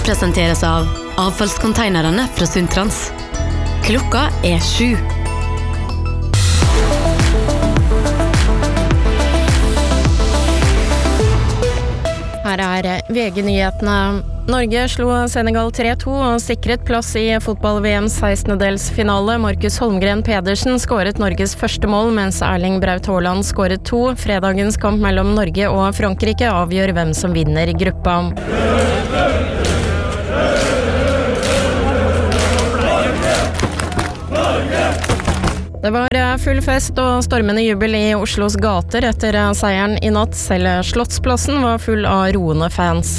presenteres av avfallskonteinerne fra Sundtrans. Klokka 7. Her VG-nyhetene. Norge slo Senegal 3-2 og sikret plass i fotball-VM 16-delsfinale. Markus Holmgren Pedersen skåret Norges første mål, mens Erling Braut Haaland skåret 2. Fredagens kamp mellom Norge og Frankrike avgjør hvem som vinner gruppa. Det var full fest og stormende jubel i Oslos gater etter seieren i natt. Selv Slottsplassen var full av roende fans.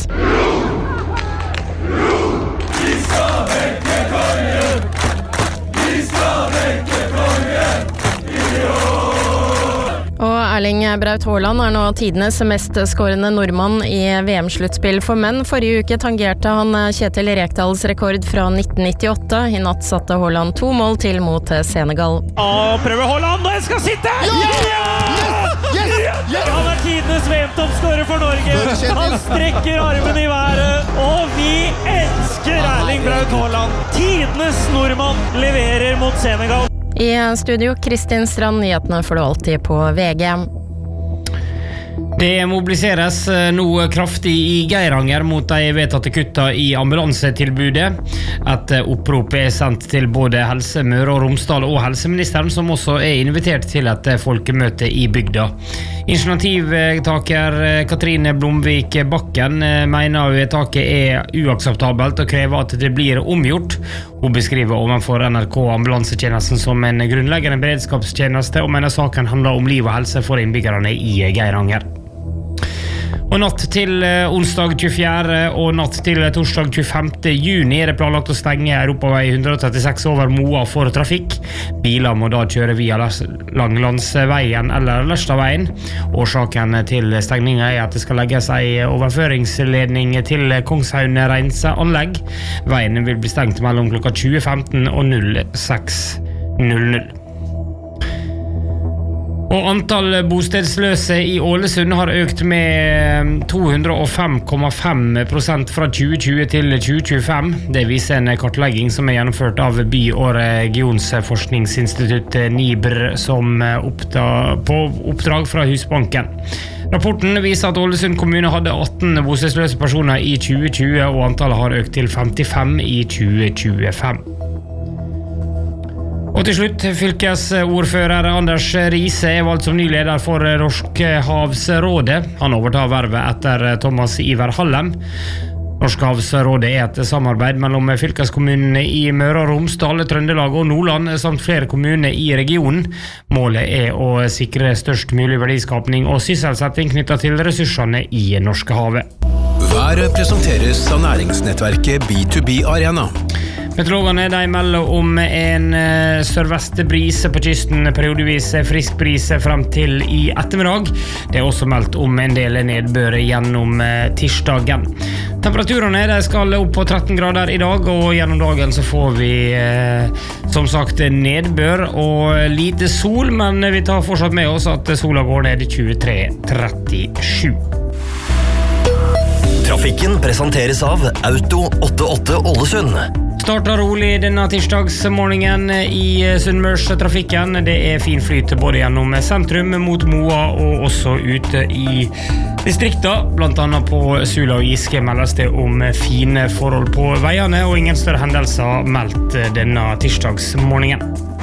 Og Erling Braut Haaland nå tidenes mest skårende nordmann i VM-sluttspill for menn. Forrige uke tangerte han Kjetil Rekdals rekord fra 1998. I natt satte Haaland 2 mål til mot Senegal. Prøver Haaland, og jeg skal sitte! Ja! Han tidenes VM-toppskårer for Norge. Han strekker armen i været, og vi elsker Erling Braut Haaland. Tidenes nordmann leverer mot Senegal. I studio, Kristin Strand, nyhetene får du alltid på VG. Det mobiliseres nå kraftig i Geiranger mot de vedtatte kutta i ambulansetilbudet. Et opprop sendt til både Helse Møre og Romsdal og helseministeren, som også invitert til et folkemøte i bygda. Initiativtaker Katrine Blomvik Bakken mener vedtaket uakseptabelt og krever at det blir omgjort. Hun beskriver overfor NRK ambulansetjenesten som en grunnleggende beredskapstjeneste og mener saken handler om liv og helse for innbyggerne i Geiranger. Og natt til onsdag 24. og natt til torsdag 25. juni det planlagt å stenge Europavei 136 over Moa for trafikk. Biler må da kjøre via Langlandsveien eller Lørstadveien. Årsaken til stengningen at det skal legges en overføringsledning til Kongshaun renseanlegg. Veien vil bli stengt mellom klokka 20.15 og 06.00. Og antall bostedsløse i Ålesund har økt med 205,5% fra 2020 til 2025. Det viser en kartlegging som gjennomført av By- og regionsforskningsinstituttet NIBR som på oppdrag fra Husbanken. Rapporten viser at Ålesund kommune hadde 18 bostedsløse personer i 2020, og antallet har økt til 55 i 2025. Og til slutt, fylkesordfører Anders Riise valgt som ny leder for Norskhavsrådet. Han overtar vervet etter Thomas Iver Hallem. Norskhavsrådet et samarbeid mellom fylkeskommunene i Møre og Romsdal, Trøndelag og Nordland, samt flere kommuner i regionen. Målet å sikre størst mulig verdiskapning og sysselsetting knyttet til ressursene i Norskehavet. Været presenteres av næringsnettverket B2B Arena. Meteorologene de melder om en sørvestbrise på kysten, periodevis frisk brise frem til i ettermiddag. Det også meldt om en del nedbør gjennom tirsdagen. Temperaturene de skal opp på 13 grader i dag, og gjennom dagen så får vi som sagt nedbør og lite sol, men vi tar fortsatt med oss at sola går ned 23:37. Trafikken presenteres av Auto 88 Ålesund. Starter rolig denne tirsdagsmorgenen i Sunnmørstrafikken. Det fin flyt både gjennom sentrum mot Moa og også ute i distrikta. Blant annet på Sula og Giske meldes det om fine forhold på veiene, og ingen større hendelser meldt denne tirsdagsmorgenen.